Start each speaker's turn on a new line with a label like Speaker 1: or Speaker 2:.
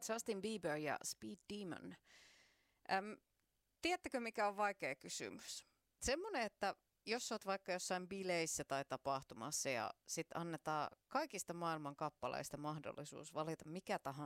Speaker 1: Justin Bieber ja Speed Demon. Tiedättekö, mikä on vaikea kysymys? Semmoinen, että jos olet vaikka jossain bileissä tai tapahtumassa ja sitten annetaan kaikista maailman kappaleista mahdollisuus valita mikä tahansa